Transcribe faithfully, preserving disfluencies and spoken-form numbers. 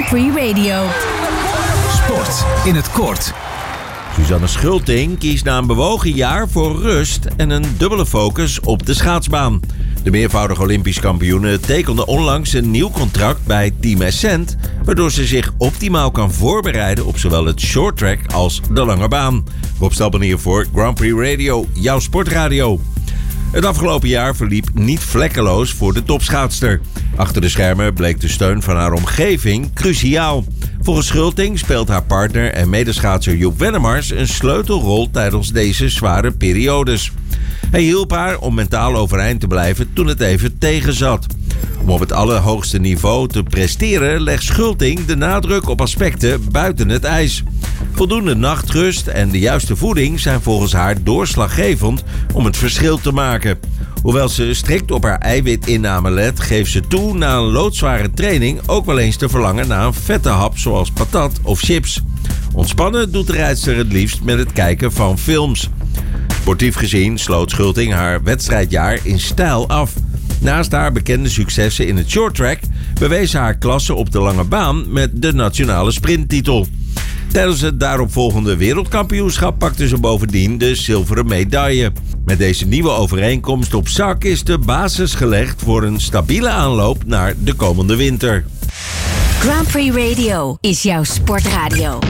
Prix Radio. Sport in het kort. Suzanne Schulting kiest na een bewogen jaar voor rust en een dubbele focus op de schaatsbaan. De meervoudige Olympisch kampioene tekende onlangs een nieuw contract bij Team Essent, waardoor ze zich optimaal kan voorbereiden op zowel het shorttrack als de lange baan. Rob Stelpenier voor Grand Prix Radio, jouw sportradio. Het afgelopen jaar verliep niet vlekkeloos voor de topschaatster. Achter de schermen bleek de steun van haar omgeving cruciaal. Volgens Schulting speelt haar partner en medeschaatser Joep Wennemars een sleutelrol tijdens deze zware periodes. Hij hielp haar om mentaal overeind te blijven toen het even tegenzat. Om op het allerhoogste niveau te presteren legt Schulting de nadruk op aspecten buiten het ijs. Voldoende nachtrust en de juiste voeding zijn volgens haar doorslaggevend om het verschil te maken. Hoewel ze strikt op haar eiwitinname let, geeft ze toe na een loodzware training ook wel eens te verlangen naar een vette hap zoals patat of chips. Ontspannen doet de rijdster het liefst met het kijken van films. Sportief gezien sloot Schulting haar wedstrijdjaar in stijl af. Naast haar bekende successen in het shorttrack bewees ze haar klasse op de lange baan met de nationale sprinttitel. Tijdens het daaropvolgende wereldkampioenschap pakte ze bovendien de zilveren medaille. Met deze nieuwe overeenkomst op zak is de basis gelegd voor een stabiele aanloop naar de komende winter. Grand Prix Radio is jouw sportradio.